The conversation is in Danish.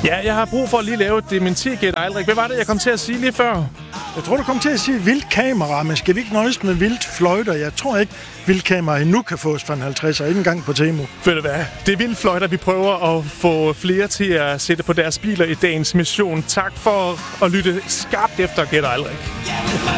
Ja, jeg har brug for at lige lave et dementi-gæt, Eilrik. Hvad var det, jeg kom til at sige lige før? Jeg tror, du kom til at sige vildkamera, men skal vi ikke nøjes med vildfløjter? Jeg tror ikke, vildkamera endnu kan fås for en 50'er, ikke engang på Temu. Ved du hvad? Det er vildfløjter, vi prøver at få flere til at sætte på deres biler i dagens mission. Tak for at lytte skarpt efter, Gæt Eilrik.